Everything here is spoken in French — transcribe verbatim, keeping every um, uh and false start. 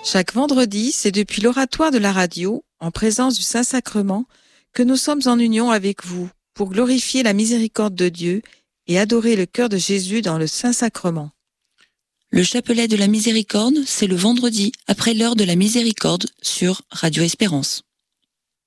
Chaque vendredi, c'est depuis l'oratoire de la radio, en présence du Saint-Sacrement, que nous sommes en union avec vous pour glorifier la miséricorde de Dieu et adorer le cœur de Jésus dans le Saint-Sacrement. Le chapelet de la miséricorde, c'est le vendredi, après l'heure de la miséricorde, sur Radio Espérance.